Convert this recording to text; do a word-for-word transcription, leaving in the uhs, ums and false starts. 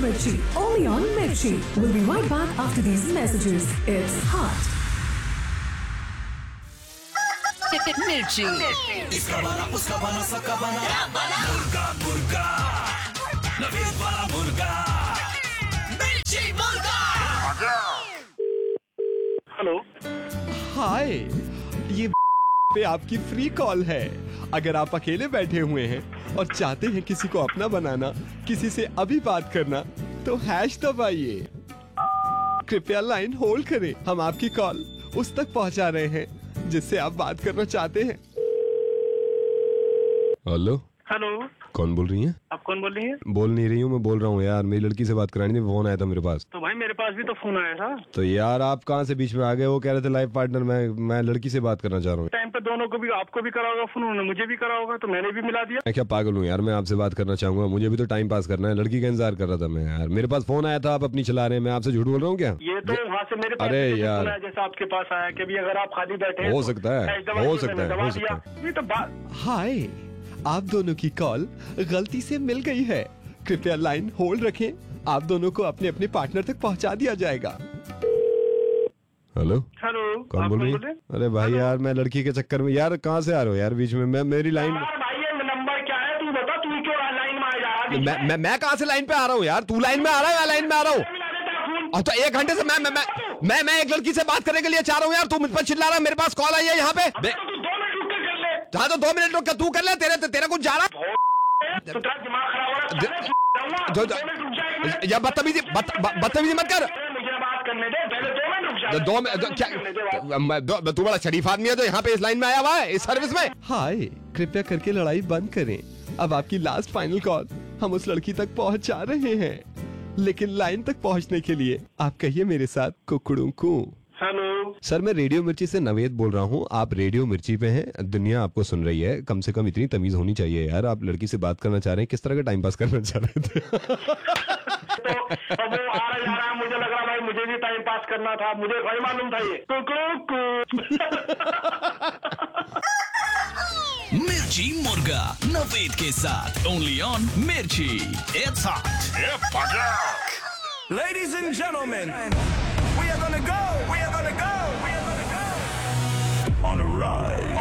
Mirchi, only on Mirchi. We'll be right back after these messages. It's hot. मिर्ची। इसका बना, उसका बना, सबका बना। मुर्गा, मुर्गा, नवीन वाला मुर्गा। मिर्ची मुर्गा। हेलो। हाय, ये पे आपकी फ्री कॉल है। अगर आप अकेले बैठे हुए हैं और चाहते हैं किसी को अपना बनाना, किसी से अभी बात करना, तो हैश दबाइए। कृपया लाइन होल्ड करें। हम आपकी कॉल उस तक पहुंचा रहे हैं जिससे आप बात करना चाहते हैं। हेलो। हेलो। कौन बोल रही हैं? आप कौन बोल रही हैं? बोल नहीं रही हूँ, मैं बोल रहा हूँ यार, मेरी लड़की से बात करानी थी, फोन आया था मेरे पास। तो भाई मेरे पास भी तो फोन आया था। तो यार आप कहाँ से बीच में आ गए? वो कह रहे थे लाइफ पार्टनर, मैं मैं लड़की से बात करना चाह रहा हूँ। टाइम पे दोनों को भी, आपको भी करा होगा फोन, उन्होंने मुझे भी करा होगा, तो मैंने भी मिला दिया। मैं क्या पागल हूँ यार, मैं आपसे बात करना चाहूंगा, मुझे भी तो टाइम पास करना है। लड़की का इंतजार कर रहा था मैं यार, मेरे पास फोन आया था, आप अपनी चला रहे हैं, मैं आपसे झूठ बोल रहा हूँ क्या? ये तो वहाँ से मेरे पास अरे यार, जैसा आपके पास आया कि भी अगर आप खाली बैठे हो सकता है, हो सकता है, हो सकता है। ये तो बात। हाय, आप दोनों की कॉल गलती से मिल गई है। कृपया लाइन होल्ड रखें, आप दोनों को अपने अपने पार्टनर तक पहुंचा दिया जाएगा। हेलो। हेलो। कौन बोल रही है? अरे भाई यार, मैं लड़की के चक्कर में यार, कहाँ से आ रहे हो यार बीच में? मैं मेरी लाइन भाई ये नंबर क्या है तू बता, तू क्यों लाइन में आ जा रहा है? मैं मैं मैं कहाँ से लाइन पे आ रहा हूँ यार? तू लाइन में आ रहा है या लाइन में आ रहा हूँ? और तो एक घंटे से मैं मैं मैं मैं मैं एक लड़की से बात करने के लिए चाह रहा हूँ यार, तू मुझ पर चिल्ला रहा है। मेरे पास कॉल आई है यहाँ पे। हाँ तो दो मिनट रुक, तू कर ले, तेरे तेरा कुछ जा रहा तो तेरा दिमाग खराब हो रहा है। या बदतमीजी बदतमीजी मत कर। मुझे बात करने दे, पहले दो मिनट रुक जा। दो मिनट क्या? तू बड़ा शरीफ आदमी है तो यहाँ पे इस लाइन में आया हुआ है, इस सर्विस में। हाय, कृपया करके लड़ाई बंद करें। अब आपकी लास्ट फाइनल कॉल हम उस लड़की तक पहुँचा रहे हैं, लेकिन लाइन तक पहुँचने के लिए आप कहिए मेरे साथ कुकड़ू कू। हेलो सर, मैं रेडियो मिर्ची से नवेद बोल रहा हूँ। आप रेडियो मिर्ची पे हैं, दुनिया आपको सुन रही है। कम से कम इतनी तमीज होनी चाहिए यार। आप लड़की से बात करना चाह रहे हैं, किस तरह का टाइम पास करना चाह रहे थे? तो अब वो आ रहा जा रहा है, मुझे लग रहा भाई मुझे भी टाइम पास करना था, मुझे भाई मालूम था ये। मिर्ची मुर्गा नवेद के साथ ओनली ऑन मिर्ची। It's hot. Ladies and gentlemen, we are gonna go, we are gonna go, we are gonna go on a ride.